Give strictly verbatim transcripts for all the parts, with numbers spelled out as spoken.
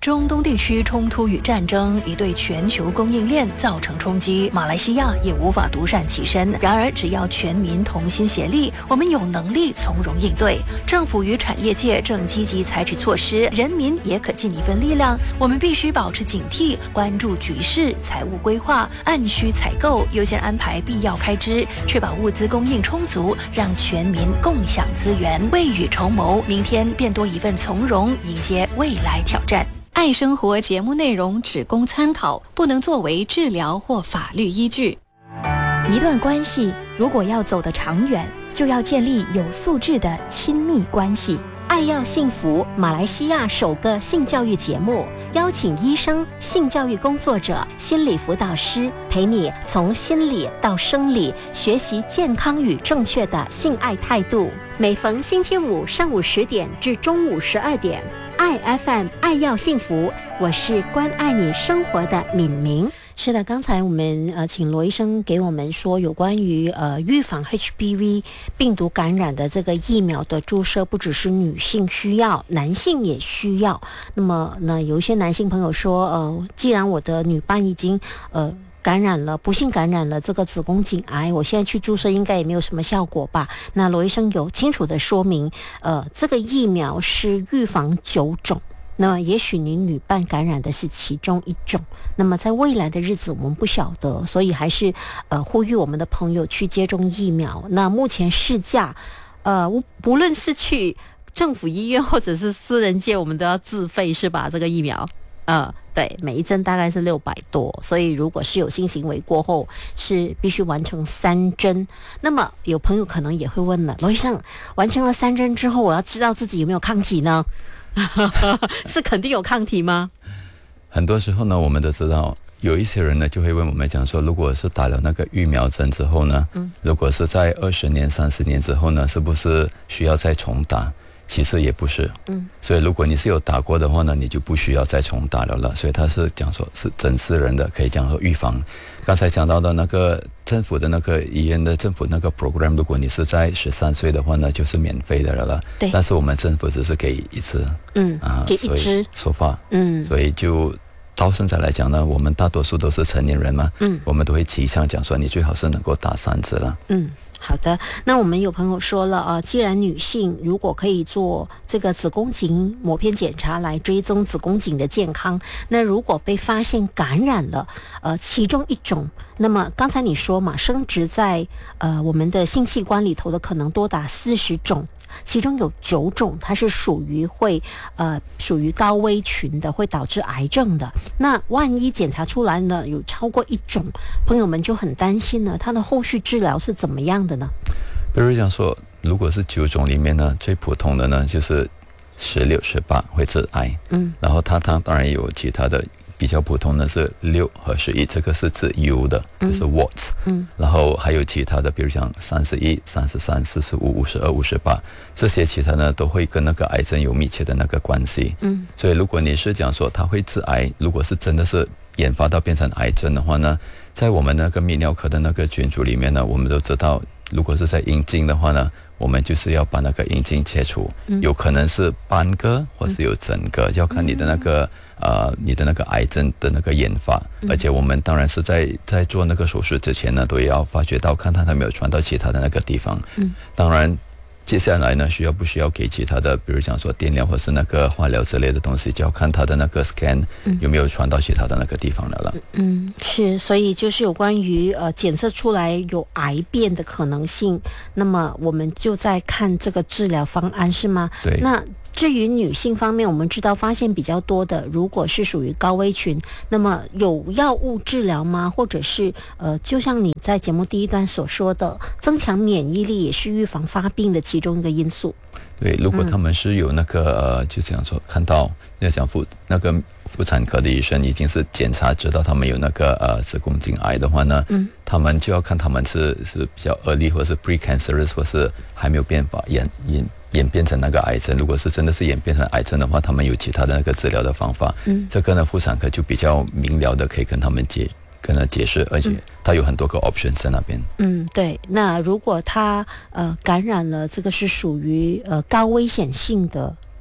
中东地区冲突与战争已对全球供应链造成冲击，马来西亚也无法独善其身。然而，只要全民同心协力，我们有能力从容应对。政府与产业界正积极采取措施，人民也可尽一份力量。我们必须保持警惕，关注局势，财务规划，按需采购，优先安排必要开支，确保物资供应充足，让全民共享资源，未雨绸缪，明天便多一份从容，迎接未来挑战。 爱生活节目内容只供参考，不能作为治疗或法律依据。 一段关系如果要走得长远，就要建立有素质的亲密关系。爱要幸福，马来西亚首个性教育节目，邀请医生、性教育工作者、心理辅导师，陪你从心理到生理，学习健康与正确的性爱态度。每逢星期五上午十点至中午十二点，爱 F M 爱要幸福，我是关爱你生活的敏明。是的，刚才我们呃请罗医生给我们说有关于呃预防 H P V 病毒感染的这个疫苗的注射，不只是女性需要，男性也需要。那么呢，有一些男性朋友说，呃，既然我的女伴已经呃。感染了，不幸感染了这个子宫颈癌，我现在去注射应该也没有什么效果吧？那罗医生有清楚的说明，呃，这个疫苗是预防九种，那么也许你女伴感染的是其中一种，那么在未来的日子我们不晓得，所以还是呃呼吁我们的朋友去接种疫苗。那目前市价，呃，不论是去政府医院或者是私人界，我们都要自费是吧？这个疫苗。呃，对，每一针大概是六百多，所以如果是有性行为过后，是必须完成三针。那么有朋友可能也会问了，罗医生，完成了三针之后，我要知道自己有没有抗体呢？是肯定有抗体吗？ 很多时候呢，我们都知道，有一些人呢就会问我们讲说，如果是打了那个疫苗针之后呢，嗯，如果是在二十年、三十年之后呢，是不是需要再重打？其实也不是，嗯，所以如果你是有打过的话呢，你就不需要再重打了了。所以他是讲说是真是人的，可以讲说预防。刚才讲到的那个政府的那个医院的政府那个 program， 如果你是在十三岁的话呢，就是免费的了了。对。但是我们政府只是给一支，嗯啊，给一支说法，嗯，所以就到现在来讲呢，我们大多数都是成年人嘛，嗯，我们都会提倡讲说，你最好是能够打三支了，嗯。 好的，那我们有朋友说了啊，既然女性如果可以做这个子宫颈抹片检查来追踪子宫颈的健康，那如果被发现感染了呃其中一种，那么刚才你说嘛，生殖在呃我们的性器官里头的可能多达四十种。其中有九种它是属于会呃属于高危群的，会导致癌症的。那万一检查出来呢，有超过一种，朋友们就很担心了，它的后续治疗是怎么样的呢？ 比如讲说，如果是九种里面呢，最普通的呢就是十六、十八会致癌，嗯，然后它它当然有其他的。比较普通的是六和十一，这个是指 U 的，就是 Warts，嗯，然后还有其他的，比如像三十一、三十三、四十五、五十二、五十八，这些其他呢都会跟那个癌症有密切的那个关系，嗯，所以如果你是讲说它会致癌，如果是真的是研发到变成癌症的话呢，在我们那个泌尿科的那个群组里面呢，我们都知道，如果是在阴茎的话呢，我们就是要把那个阴茎切除，嗯，有可能是半个或是有整个，要看你的那个。呃，你的那个癌症的那个研发，嗯、而且我们当然是在在做那个手术之前呢，都要发觉到看看它没有传到其他的那个地方。嗯，当然，接下来呢，需要不需要给其他的，比如讲说电疗或是那个化疗之类的东西，就要看它的那个 scan 有没有传到其他的那个地方来了。 嗯，是，所以就是有关于呃检测出来有癌变的可能性，那么我们就在看这个治疗方案是吗？ 对， 那。至于女性方面，我们知道发现比较多的，如果是属于高危群，那么有药物治疗吗？或者是呃，就像你在节目第一段所说的，增强免疫力也是预防发病的其中一个因素。 对，如果他们是有那个、嗯、呃，就这样说，看到要讲妇那个妇产科的医生已经是检查知道他们有那个呃子宫颈癌的话呢，嗯，他们就要看他们是是比较 early 或是 precancerous 或是还没有变法演演。演变成那个癌症，如果是真的是演变成癌症的话，他们有其他的那个治疗的方法。嗯，这个呢，妇产科就比较明了的可以跟他们解跟他解释，而且他有很多个 option 在那边。 嗯，对。那如果他呃感染了，这个是属于呃高危险性的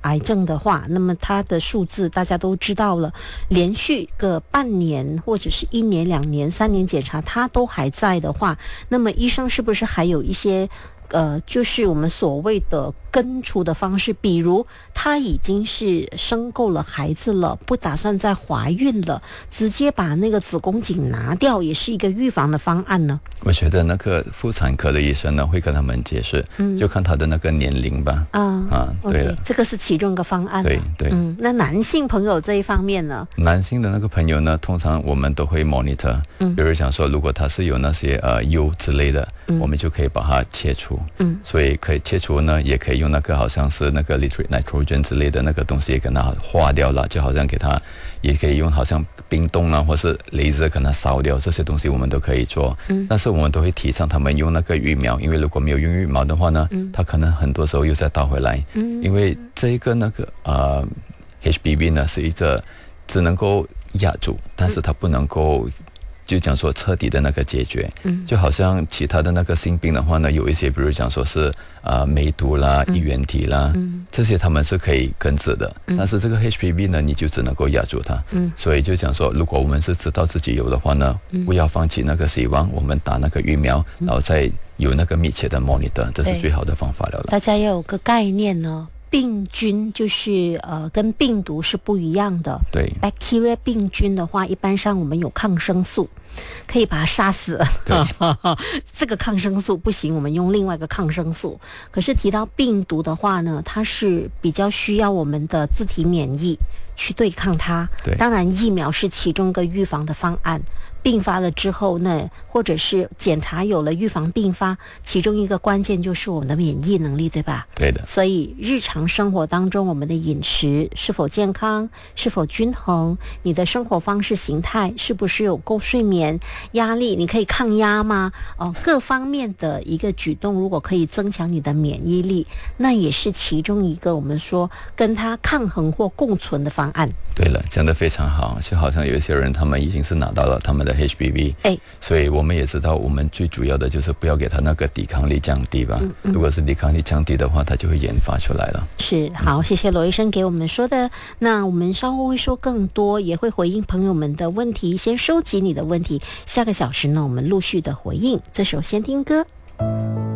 癌症的话，那么它的数字大家都知道了，连续个半年或者是一年、两年、三年检查，它都还在的话，那么医生是不是还有一些呃，就是我们所谓的根除的方式，比如她已经是生够了孩子了，不打算再怀孕了，直接把那个子宫颈拿掉，也是一个预防的方案呢？ 我觉得那个妇产科的医生呢会跟他们解释，嗯，就看他的那个年龄吧。啊啊，对了， okay, 这个是其中一个方案。 对对， 嗯，那男性朋友这一方面呢？ 男性的那个朋友呢，通常我们都会 monitor，嗯，比如讲说，如果他是有那些呃疣之类的，嗯，我们就可以把它切除。嗯，所以可以切除呢，也可以用那个好像是那个 liquid nitrogen 之类的那个东西，也跟它化掉了，就好像给它，也可以用好像冰冻啊，或是雷射跟它烧掉，这些东西我们都可以做。嗯，但是我们都会提倡他们用那个羽毛，因为如果没有用羽毛的话呢，嗯，它可能很多时候又再倒回来。嗯，因为这一个那个呃 H P V 呢是一个只能够压住，但是它不能够。就讲说彻底的那个解决，嗯，就好像其他的那个性病的话呢，有一些比如讲说是呃梅毒啦、衣原体啦，嗯，这些他们是可以根治的，嗯，但是这个 H P V 呢，你就只能够压住它，嗯，所以就讲说，如果我们是知道自己有的话呢，嗯，不要放弃那个希望，我们打那个疫苗，嗯，然后再有那个密切的 monitor， 这是最好的方法了。 大家要有个概念呢。病菌就是呃跟病毒是不一样的。 对 ，bacteria 病菌的话，一般上我们有抗生素，可以把它杀死。 对， 这个抗生素不行，我们用另外一个抗生素。可是提到病毒的话呢，它是比较需要我们的自体免疫去对抗它。 对， 当然疫苗是其中一个预防的方案。病发了之后呢，或者是检查有了预防并发，其中一个关键就是我们的免疫能力，对吧？ 对的。 所以日常生活当中，我们的饮食是否健康，是否均衡，你的生活方式形态是不是有够睡眠，压力你可以抗压吗？哦，各方面的一个举动，如果可以增强你的免疫力，那也是其中一个我们说跟它抗衡或共存的方案。 对了，讲得非常好，就好像有一些人他们已经是拿到了他们的 H P V， 哎，所以我们也知道，我们最主要的就是不要给他那个抵抗力降低吧。嗯嗯，如果是抵抗力降低的话，它就会研发出来了。 是，好，谢谢罗医生给我们说的。那我们稍后会说更多，也会回应朋友们的问题，先收集你的问题，下个小时呢，我们陆续的回应。这首先听歌。